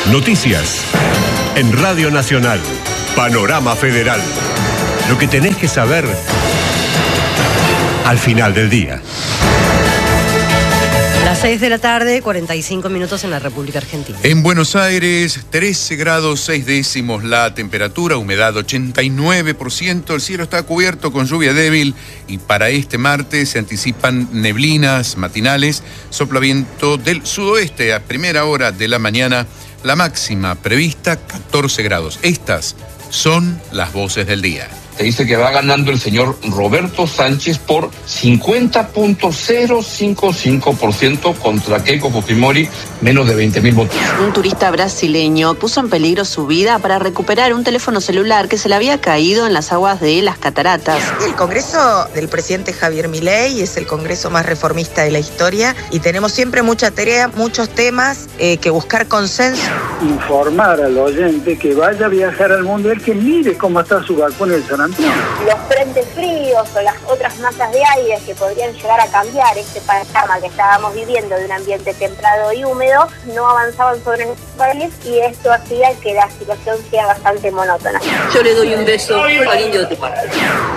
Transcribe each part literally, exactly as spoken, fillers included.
Noticias. En Radio Nacional. Panorama Federal. Lo que tenés que saber al final del día. Las seis de la tarde, cuarenta y cinco minutos en la República Argentina. En Buenos Aires, trece grados seis décimos la temperatura, humedad ochenta y nueve por ciento, el cielo está cubierto con lluvia débil y para este martes se anticipan neblinas matinales, sopla viento del sudoeste a primera hora de la mañana, la máxima prevista catorce grados. Estas son las voces del día. Te dice que va ganando el señor Roberto Sánchez por cincuenta punto cero cinco cinco por ciento contra Keiko Fujimori, menos de veinte mil votos. Un turista brasileño puso en peligro su vida para recuperar un teléfono celular que se le había caído en las aguas de las cataratas. El Congreso del presidente Javier Milei es el Congreso más reformista de la historia y tenemos siempre mucha tarea, muchos temas eh, que buscar consenso. Informar al oyente que vaya a viajar al mundo, el que mire cómo está su balcón en San Antonio. Los frentes fríos o las otras masas de aire que podrían llegar a cambiar este panorama que estábamos viviendo de un ambiente templado y húmedo no avanzaban sobre nuestro país y esto hacía que la situación sea bastante monótona. Yo le doy un beso al indio de tu parte.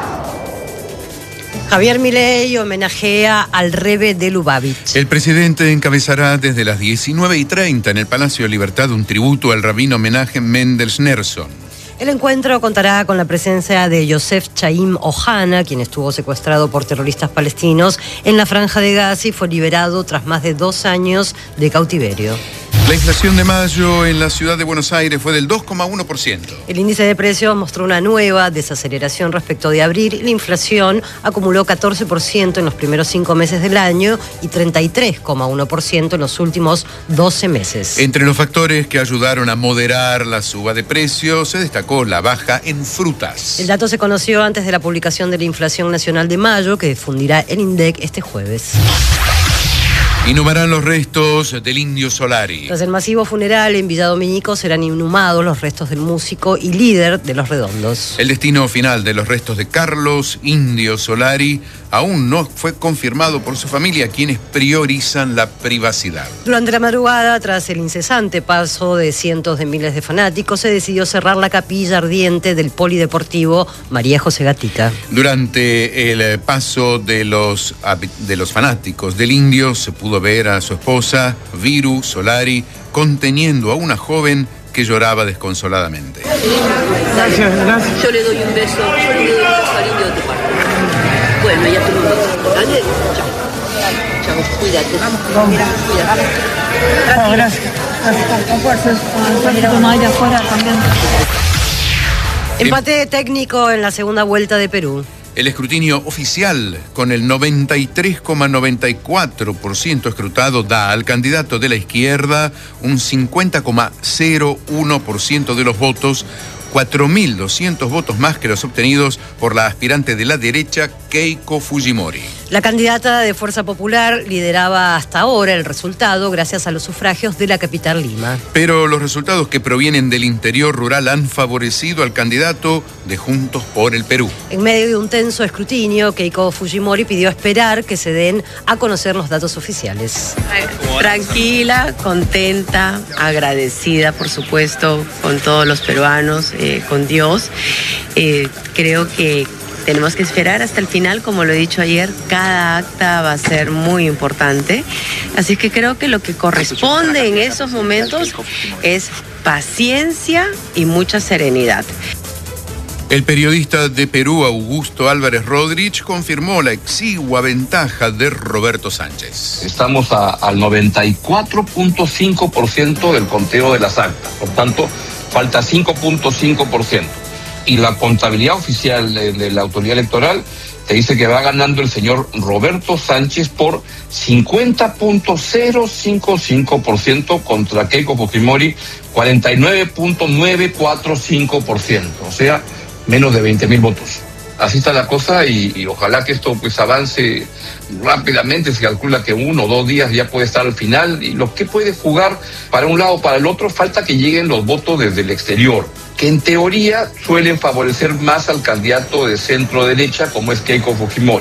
Javier Milei homenajea al Rebbe de Lubavitch. El presidente encabezará desde las diecinueve y treinta en el Palacio de Libertad un tributo al rabino homenaje Mendel Schneerson. El encuentro contará con la presencia de Yosef Chaim Ohana, quien estuvo secuestrado por terroristas palestinos en la Franja de Gaza y fue liberado tras más de dos años de cautiverio. La inflación de mayo en la ciudad de Buenos Aires fue del dos coma uno por ciento. El índice de precios mostró una nueva desaceleración respecto de abril. La inflación acumuló catorce por ciento en los primeros cinco meses del año y treinta y tres coma uno por ciento en los últimos doce meses. Entre los factores que ayudaron a moderar la suba de precios se destacó la baja en frutas. El dato se conoció antes de la publicación de la inflación nacional de mayo, que difundirá el INDEC este jueves. Inhumarán los restos del Indio Solari. Tras el masivo funeral en Villa Domínico serán inhumados los restos del músico y líder de Los Redondos. El destino final de los restos de Carlos Indio Solari aún no fue confirmado por su familia, quienes priorizan la privacidad. Durante la madrugada, tras el incesante paso de cientos de miles de fanáticos, se decidió cerrar la capilla ardiente del polideportivo María José Gatica. Durante el paso de los, de los fanáticos del Indio se pudo ver a su esposa, Viru Solari, conteniendo a una joven que lloraba desconsoladamente. Gracias, gracias. Yo le doy un beso, yo le doy un beso al indio de tu parte. Bueno, ya te lo doy. Dale, chao. Chao, cuídate. Vamos, vamos. Cuídate. No, gracias. Gracias. Con fuerzas. Con aire afuera también. Empate técnico en la segunda vuelta de Perú. El escrutinio oficial, con el noventa y tres coma noventa y cuatro por ciento escrutado, da al candidato de la izquierda un cincuenta coma cero uno por ciento de los votos, cuatro mil doscientos votos más que los obtenidos por la aspirante de la derecha, Keiko Fujimori. La candidata de Fuerza Popular lideraba hasta ahora el resultado gracias a los sufragios de la capital Lima. Pero los resultados que provienen del interior rural han favorecido al candidato de Juntos por el Perú. En medio de un tenso escrutinio, Keiko Fujimori pidió esperar que se den a conocer los datos oficiales. Tranquila, contenta, agradecida, por supuesto, con todos los peruanos, eh, con Dios. Eh, creo que tenemos que esperar hasta el final, como lo he dicho ayer, cada acta va a ser muy importante. Así que creo que lo que corresponde en esos momentos es paciencia y mucha serenidad. El periodista de Perú, Augusto Álvarez Rodríguez, confirmó la exigua ventaja de Roberto Sánchez. Estamos a, al noventa y cuatro punto cinco por ciento del conteo de las actas, por tanto, falta cinco punto cinco por ciento. Y la contabilidad oficial de, de la autoridad electoral te dice que va ganando el señor Roberto Sánchez por cincuenta punto cero cinco cinco por ciento contra Keiko Fujimori, cuarenta y nueve punto novecientos cuarenta y cinco por ciento, o sea, menos de veinte mil votos. Así está la cosa y, y ojalá que esto pues avance rápidamente. Se calcula que uno o dos días ya puede estar al final, y lo que puede jugar para un lado o para el otro, falta que lleguen los votos desde el exterior, que en teoría suelen favorecer más al candidato de centro derecha como es Keiko Fujimori.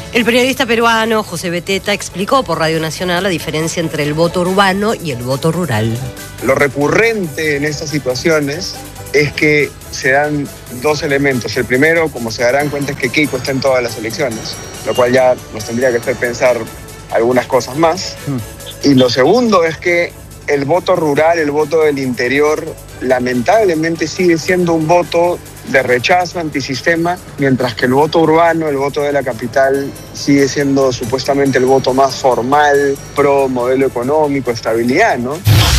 El periodista peruano José Beteta explicó por Radio Nacional la diferencia entre el voto urbano y el voto rural. Lo recurrente en estas situaciones es que se dan dos elementos. El primero, como se darán cuenta, es que Keiko está en todas las elecciones, lo cual ya nos tendría que hacer pensar algunas cosas más. Y lo segundo es que el voto rural, el voto del interior, lamentablemente sigue siendo un voto de rechazo antisistema, mientras que el voto urbano, el voto de la capital, sigue siendo supuestamente el voto más formal, pro modelo económico, estabilidad, ¿no?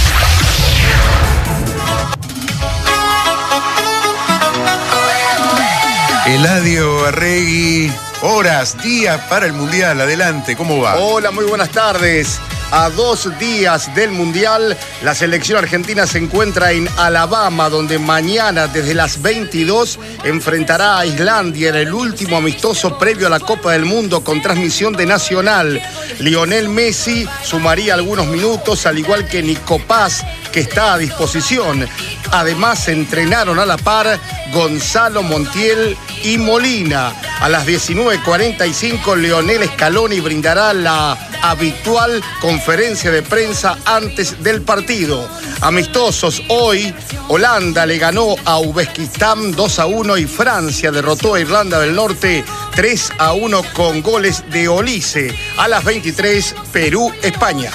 Eladio Arregui, horas, días para el Mundial, adelante, ¿cómo va? Hola, muy buenas tardes. A dos días del Mundial, la selección argentina se encuentra en Alabama, donde mañana desde las veintidós enfrentará a Islandia en el último amistoso previo a la Copa del Mundo con transmisión de Nacional. Lionel Messi sumaría algunos minutos, al igual que Nico Paz, que está a disposición. Además, se entrenaron a la par Gonzalo Montiel y Molina. A las diecinueve cuarenta y cinco, Lionel Scaloni brindará la habitual conferencia de prensa antes del partido. Amistosos hoy, Holanda le ganó a Uzbekistán dos a uno y Francia derrotó a Irlanda del Norte tres a uno con goles de Olise. A las veintitrés, Perú, España.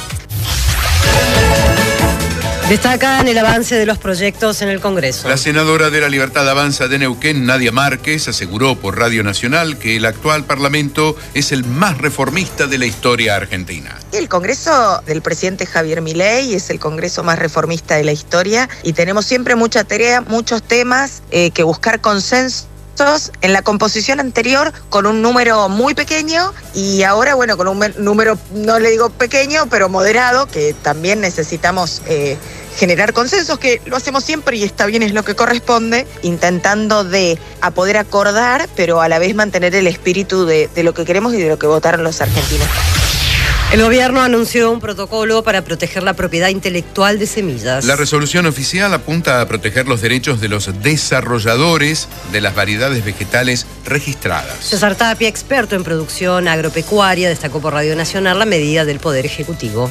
Destacan el avance de los proyectos en el Congreso. La senadora de la Libertad Avanza de Neuquén, Nadia Márquez, aseguró por Radio Nacional que el actual Parlamento es el más reformista de la historia argentina. El Congreso del presidente Javier Milei es el Congreso más reformista de la historia y tenemos siempre mucha tarea, muchos temas eh, que buscar consenso. En la composición anterior con un número muy pequeño y ahora, bueno, con un número, no le digo pequeño, pero moderado, que también necesitamos eh, generar consensos, que lo hacemos siempre y está bien, es lo que corresponde, intentando de a poder acordar, pero a la vez mantener el espíritu de, de lo que queremos y de lo que votaron los argentinos. El gobierno anunció un protocolo para proteger la propiedad intelectual de semillas. La resolución oficial apunta a proteger los derechos de los desarrolladores de las variedades vegetales registradas. César Tapia, experto en producción agropecuaria, destacó por Radio Nacional la medida del Poder Ejecutivo.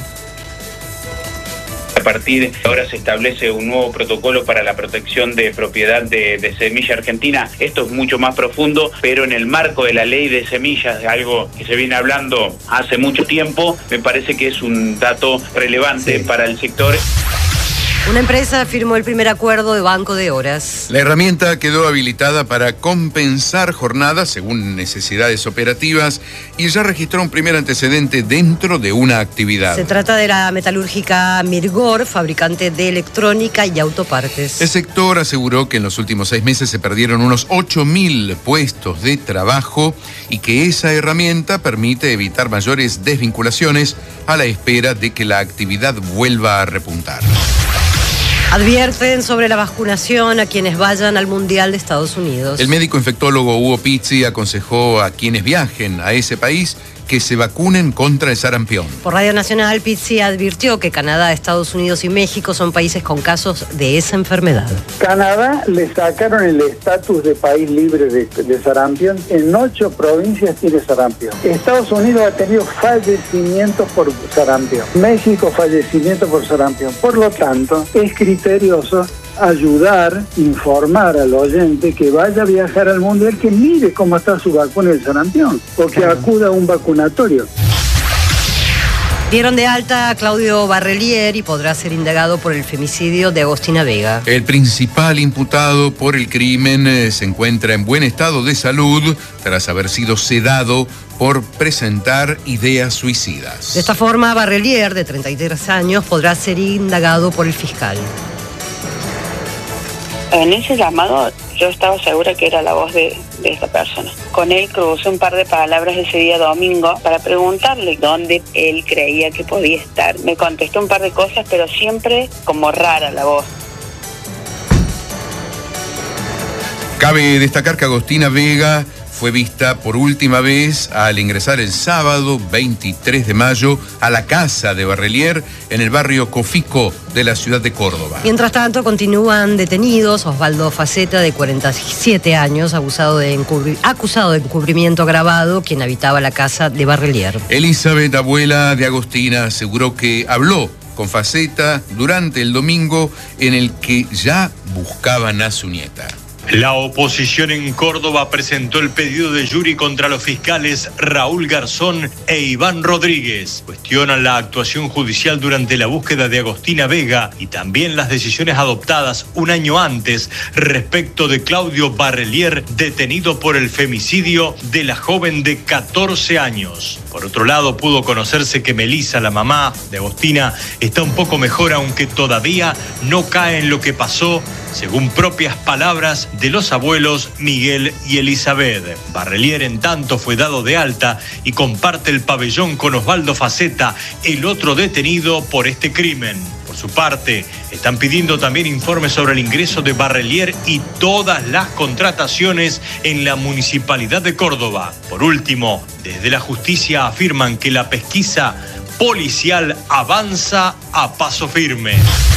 A partir de ahora se establece un nuevo protocolo para la protección de propiedad de, de semilla argentina. Esto es mucho más profundo, pero en el marco de la ley de semillas, algo que se viene hablando hace mucho tiempo, me parece que es un dato relevante sí. para el sector. Una empresa firmó el primer acuerdo de banco de horas. La herramienta quedó habilitada para compensar jornadas según necesidades operativas y ya registró un primer antecedente dentro de una actividad. Se trata de la metalúrgica Mirgor, fabricante de electrónica y autopartes. El sector aseguró que en los últimos seis meses se perdieron unos ocho mil puestos de trabajo y que esa herramienta permite evitar mayores desvinculaciones a la espera de que la actividad vuelva a repuntar. Advierten sobre la vacunación a quienes vayan al Mundial de Estados Unidos. El médico infectólogo Hugo Pizzi aconsejó a quienes viajen a ese país que se vacunen contra el sarampión. Por Radio Nacional, Pizzi advirtió que Canadá, Estados Unidos y México son países con casos de esa enfermedad. Canadá le sacaron el estatus de país libre de, de sarampión. En ocho provincias tiene sarampión. Estados Unidos ha tenido fallecimientos por sarampión. México, fallecimientos por sarampión. Por lo tanto, es criterioso ayudar, informar al oyente que vaya a viajar al Mundial, que mire cómo está su vacuna del sarampión, o que acuda a un vacunatorio. Dieron de alta a Claudio Barrelier y podrá ser indagado por el femicidio de Agostina Vega. El principal imputado por el crimen eh, se encuentra en buen estado de salud tras haber sido sedado por presentar ideas suicidas. De esta forma, Barrelier, de treinta y tres años, podrá ser indagado por el fiscal. En ese llamado yo estaba segura que era la voz de, de esta persona. Con él crucé un par de palabras ese día domingo para preguntarle dónde él creía que podía estar. Me contestó un par de cosas, pero siempre como rara la voz. Cabe destacar que Agostina Vega fue vista por última vez al ingresar el sábado veintitrés de mayo a la casa de Barrelier en el barrio Cofico de la ciudad de Córdoba. Mientras tanto, continúan detenidos Osvaldo Faceta, de cuarenta y siete años, acusado de, encubri- acusado de encubrimiento agravado, quien habitaba la casa de Barrelier. Elizabeth, abuela de Agostina, aseguró que habló con Faceta durante el domingo en el que ya buscaban a su nieta. La oposición en Córdoba presentó el pedido de jury contra los fiscales Raúl Garzón e Iván Rodríguez. Cuestionan la actuación judicial durante la búsqueda de Agostina Vega y también las decisiones adoptadas un año antes respecto de Claudio Barrelier, detenido por el femicidio de la joven de catorce años. Por otro lado, pudo conocerse que Melissa, la mamá de Agostina, está un poco mejor, aunque todavía no cae en lo que pasó, según propias palabras de los abuelos Miguel y Elizabeth. Barrelier, en tanto, fue dado de alta y comparte el pabellón con Osvaldo Faceta, el otro detenido por este crimen. Por su parte, están pidiendo también informes sobre el ingreso de Barrelier y todas las contrataciones en la Municipalidad de Córdoba. Por último, desde la justicia afirman que la pesquisa policial avanza a paso firme.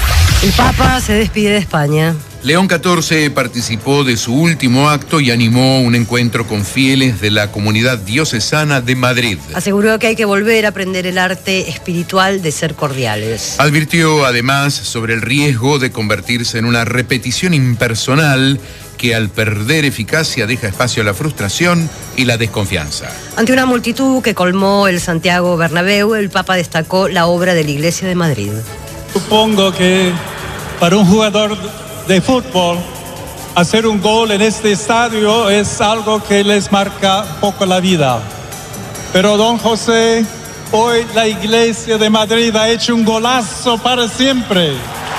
El Papa se despide de España. León catorce participó de su último acto y animó un encuentro con fieles de la comunidad diocesana de Madrid. Aseguró que hay que volver a aprender el arte espiritual de ser cordiales. Advirtió además sobre el riesgo de convertirse en una repetición impersonal que al perder eficacia deja espacio a la frustración y la desconfianza. Ante una multitud que colmó el Santiago Bernabéu, el Papa destacó la obra de la Iglesia de Madrid. Supongo que para un jugador de fútbol, hacer un gol en este estadio es algo que les marca poco la vida. Pero don José, hoy la Iglesia de Madrid ha hecho un golazo para siempre.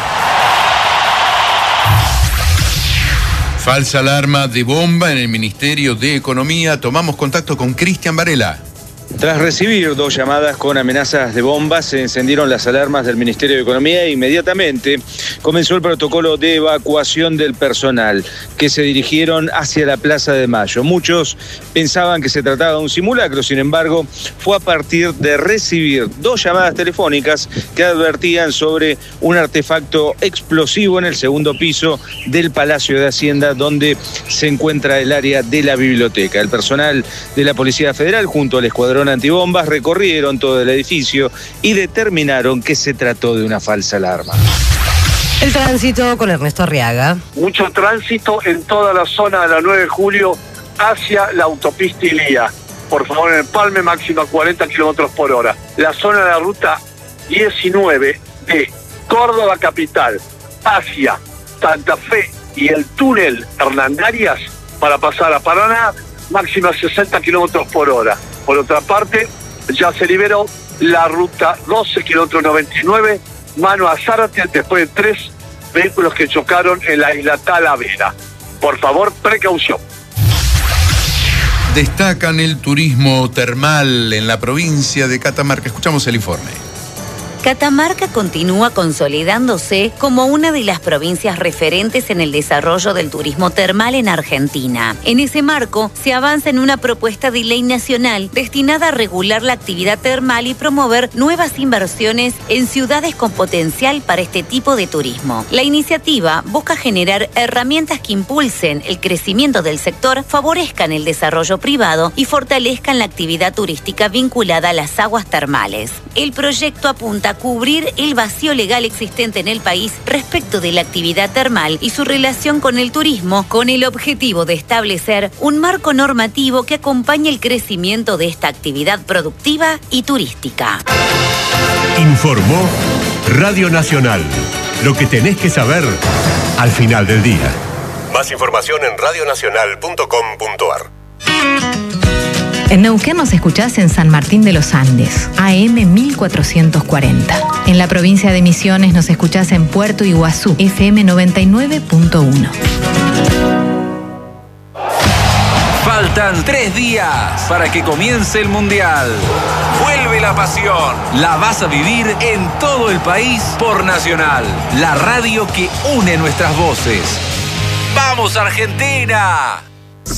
Falsa alarma de bomba en el Ministerio de Economía. Tomamos contacto con Cristian Varela. Tras recibir dos llamadas con amenazas de bombas, se encendieron las alarmas del Ministerio de Economía e inmediatamente comenzó el protocolo de evacuación del personal, que se dirigieron hacia la Plaza de Mayo. Muchos pensaban que se trataba de un simulacro, sin embargo, fue a partir de recibir dos llamadas telefónicas que advertían sobre un artefacto explosivo en el segundo piso del Palacio de Hacienda, donde se encuentra el área de la biblioteca. El personal de la Policía Federal, junto al escuadrón antibombas, recorrieron todo el edificio y determinaron que se trató de una falsa alarma. El tránsito con Ernesto Arriaga. Mucho tránsito en toda la zona de la nueve de julio hacia la autopista Ilía. Por favor, en Empalme, máxima cuarenta kilómetros por hora. La zona de la ruta diecinueve de Córdoba Capital hacia Santa Fe y el túnel Hernandarias para pasar a Paraná, máxima sesenta kilómetros por hora. Por otra parte, ya se liberó la ruta doce, kilómetro noventa y nueve, mano a Zárate, después de tres vehículos que chocaron en la isla Talavera. Por favor, precaución. Destacan el turismo termal en la provincia de Catamarca. Escuchamos el informe. Catamarca continúa consolidándose como una de las provincias referentes en el desarrollo del turismo termal en Argentina. En ese marco, se avanza en una propuesta de ley nacional destinada a regular la actividad termal y promover nuevas inversiones en ciudades con potencial para este tipo de turismo. La iniciativa busca generar herramientas que impulsen el crecimiento del sector, favorezcan el desarrollo privado y fortalezcan la actividad turística vinculada a las aguas termales. El proyecto apunta a cubrir el vacío legal existente en el país respecto de la actividad termal y su relación con el turismo, con el objetivo de establecer un marco normativo que acompañe el crecimiento de esta actividad productiva y turística. Informó Radio Nacional. Lo que tenés que saber al final del día. Más información en radio nacional punto com punto ar. En Neuquén nos escuchás en San Martín de los Andes, A M mil cuatrocientos cuarenta. En la provincia de Misiones nos escuchás en Puerto Iguazú, F M noventa y nueve punto uno. Faltan tres días para que comience el Mundial. Vuelve la pasión. La vas a vivir en todo el país por Nacional, la radio que une nuestras voces. ¡Vamos, Argentina!